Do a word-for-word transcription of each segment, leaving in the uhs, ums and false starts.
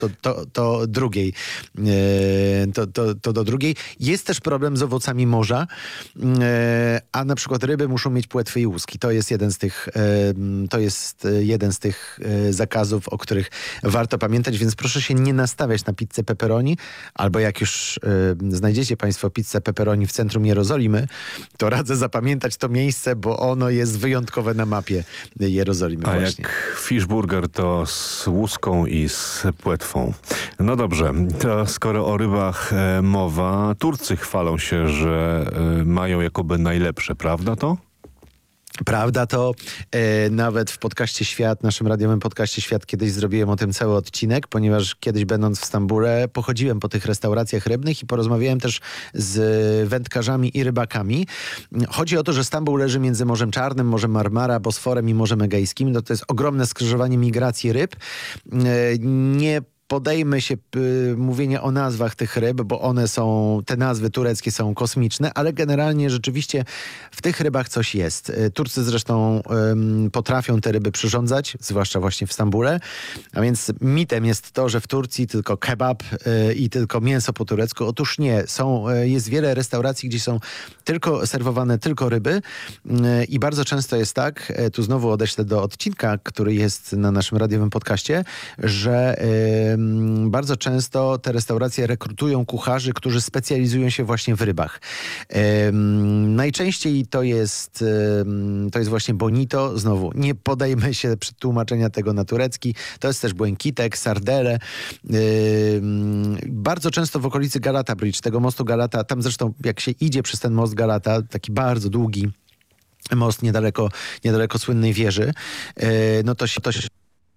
To, to, to drugiej. To, to, to do drugiej. Jest też problem z owocami morza, a na przykład ryby muszą mieć płetwy i łuski. To jest jeden z tych, to jest jeden z tych zakazów, o których warto pamiętać, więc proszę się nie nastawiać na pizzę pepperoni, albo jak już znajdziecie państwo pizzę pepperoni w centrum Jerozolimy, to radzę zapamiętać to miejsce, bo ono jest wyjątkowe na mapie Jerozolimy. A właśnie. Jak fishburger to z łuską i z płetwą. No dobrze, to skoro o rybach e, mowa, Turcy chwalą się, że e, mają jakoby najlepsze, prawda to? Prawda to e, nawet w podcaście Świat, naszym radiowym podcaście Świat, kiedyś zrobiłem o tym cały odcinek, ponieważ kiedyś będąc w Stambule pochodziłem po tych restauracjach rybnych i porozmawiałem też z wędkarzami i rybakami. Chodzi o to, że Stambuł leży między Morzem Czarnym, Morzem Marmara, Bosforem i Morzem Egejskim. No to jest ogromne skrzyżowanie migracji ryb. E, nie podejmy się y, mówienia o nazwach tych ryb, bo one są, te nazwy tureckie są kosmiczne, ale generalnie rzeczywiście w tych rybach coś jest. Y, Turcy zresztą y, potrafią te ryby przyrządzać, zwłaszcza właśnie w Stambule, a więc mitem jest to, że w Turcji tylko kebab y, i tylko mięso po turecku. Otóż nie. Są, y, jest wiele restauracji, gdzie są tylko serwowane tylko ryby y, i bardzo często jest tak, y, tu znowu odeślę do odcinka, który jest na naszym radiowym podcaście, że y, bardzo często te restauracje rekrutują kucharzy, którzy specjalizują się właśnie w rybach. Um, najczęściej to jest, um, to jest właśnie bonito. Znowu, nie podejmę się przetłumaczenia tego na turecki. To jest też błękitek, sardele. Um, bardzo często w okolicy Galata Bridge, tego mostu Galata, tam zresztą jak się idzie przez ten most Galata, taki bardzo długi most niedaleko, niedaleko słynnej wieży, um, no to się... To się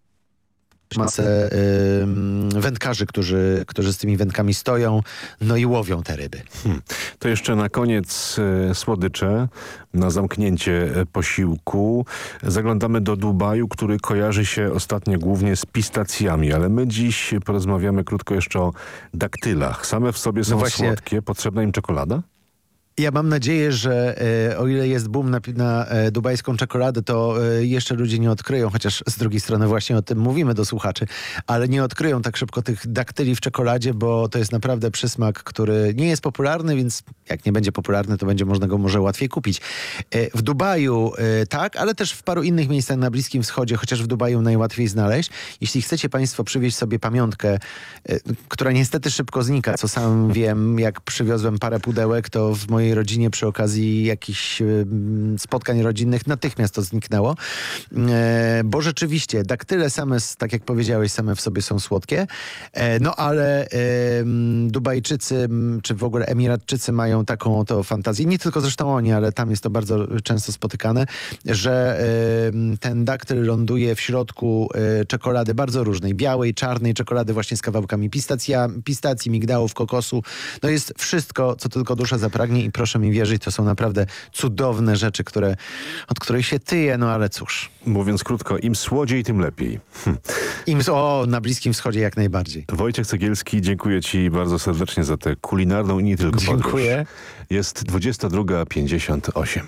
masę y, wędkarzy, którzy, którzy z tymi wędkami stoją, no i łowią te ryby. Hmm. To jeszcze na koniec y, słodycze, na zamknięcie posiłku. Zaglądamy do Dubaju, który kojarzy się ostatnio głównie z pistacjami, ale my dziś porozmawiamy krótko jeszcze o daktylach. Same w sobie są no właśnie, słodkie. Potrzebna im czekolada? Ja mam nadzieję, że e, o ile jest boom na, na e, dubajską czekoladę, to e, jeszcze ludzie nie odkryją, chociaż z drugiej strony właśnie o tym mówimy do słuchaczy, ale nie odkryją tak szybko tych daktyli w czekoladzie, bo to jest naprawdę przysmak, który nie jest popularny, więc jak nie będzie popularny, to będzie można go może łatwiej kupić. E, w Dubaju e, tak, ale też w paru innych miejscach na Bliskim Wschodzie, chociaż w Dubaju najłatwiej znaleźć. Jeśli chcecie państwo przywieźć sobie pamiątkę, e, która niestety szybko znika, co sam wiem, jak przywiozłem parę pudełek, to w mojej rodzinie przy okazji jakichś y, spotkań rodzinnych natychmiast to zniknęło. E, bo rzeczywiście daktyle same, tak jak powiedziałeś, same w sobie są słodkie. E, no ale e, Dubajczycy, czy w ogóle Emiratczycy mają taką oto fantazję, nie tylko zresztą oni, ale tam jest to bardzo często spotykane, że e, ten daktyl ląduje w środku e, czekolady bardzo różnej, białej, czarnej czekolady właśnie z kawałkami pistacja, pistacji, migdałów, kokosu. No jest wszystko, co tylko dusza zapragnie i proszę mi wierzyć, to są naprawdę cudowne rzeczy, które, od których się tyje, no ale cóż. Mówiąc krótko, im słodziej, tym lepiej. Hm. Im, o, na Bliskim Wschodzie jak najbardziej. Wojciech Cegielski, dziękuję ci bardzo serdecznie za tę kulinarną i nie tylko podróż. Dziękuję. Jest dwudziesta druga pięćdziesiąt osiem.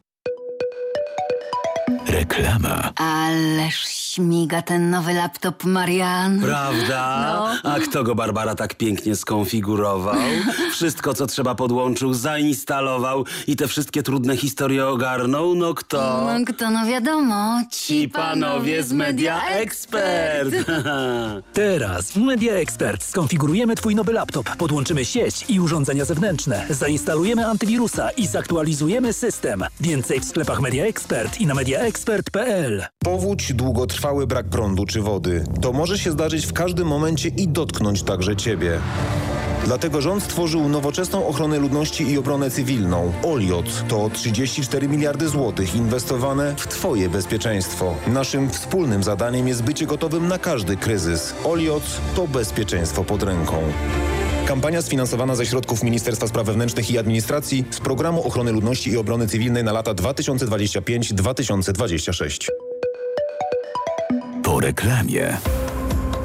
Reklama. Ależ śmiga ten nowy laptop, Marian. Prawda? No. A kto go, Barbara, tak pięknie skonfigurował? Wszystko, co trzeba, podłączył, zainstalował i te wszystkie trudne historie ogarnął? No kto? No kto, no wiadomo. Ci panowie z Media Expert. Teraz w Media Expert skonfigurujemy twój nowy laptop, podłączymy sieć i urządzenia zewnętrzne, zainstalujemy antywirusa i zaktualizujemy system. Więcej w sklepach Media Expert i na media expert kropka p l. Powódź, długotrwały brak prądu czy wody. To może się zdarzyć w każdym momencie i dotknąć także ciebie. Dlatego rząd stworzył nowoczesną ochronę ludności i obronę cywilną. Oliot to trzydzieści cztery miliardy złotych inwestowane w twoje bezpieczeństwo. Naszym wspólnym zadaniem jest bycie gotowym na każdy kryzys. Oliot to bezpieczeństwo pod ręką. Kampania sfinansowana ze środków Ministerstwa Spraw Wewnętrznych i Administracji z Programu Ochrony Ludności i Obrony Cywilnej na lata dwa tysiące dwudziesty piąty do dwa tysiące dwudziestego szóstego. Po reklamie.